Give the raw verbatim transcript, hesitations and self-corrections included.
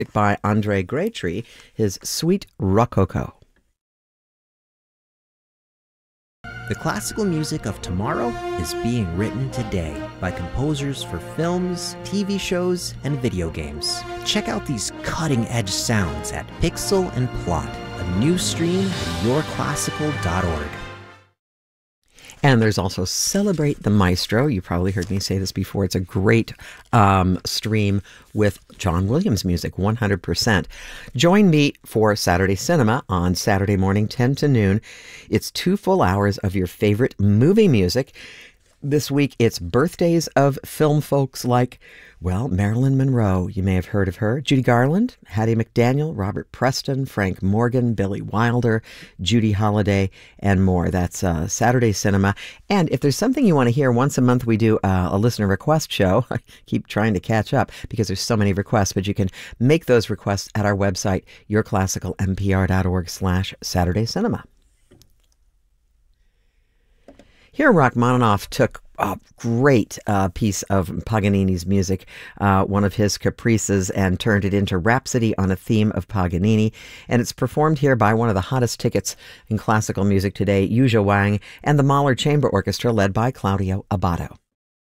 by Andre Graytree, his Suite Rococo. The classical music of tomorrow is being written today by composers for films, T V shows, and video games. Check out these cutting-edge sounds at Pixel and Plot, a new stream at your classical dot org. And there's also Celebrate the Maestro. You probably heard me say this before. It's a great um, stream with John Williams music, one hundred percent. Join me for Saturday Cinema on Saturday morning, ten to noon. It's two full hours of your favorite movie music. This week, it's birthdays of film folks like, well, Marilyn Monroe. You may have heard of her. Judy Garland, Hattie McDaniel, Robert Preston, Frank Morgan, Billy Wilder, Judy Holliday, and more. That's uh, Saturday Cinema. And if there's something you want to hear, once a month we do uh, a listener request show. I keep trying to catch up because there's so many requests, but you can make those requests at our website, your classical n p r dot org slash Saturday Cinema. Here, Rachmaninoff took a great uh, piece of Paganini's music, uh, one of his caprices, and turned it into Rhapsody on a theme of Paganini. And it's performed here by one of the hottest tickets in classical music today, Yuzha Wang, and the Mahler Chamber Orchestra led by Claudio Abbado.